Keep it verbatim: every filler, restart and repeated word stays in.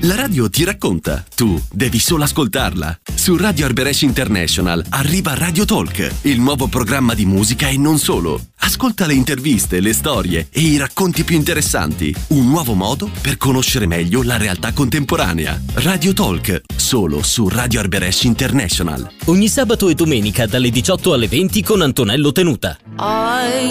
La radio ti racconta, tu devi solo ascoltarla. Su Radio Arberesh International arriva Radio Talk, il nuovo programma di musica e non solo. Ascolta le interviste, le storie e i racconti più interessanti. Un nuovo modo per conoscere meglio la realtà contemporanea. Radio Talk, solo su Radio Arberesh International. Ogni sabato e domenica dalle diciotto alle venti con Antonello Tenuta. I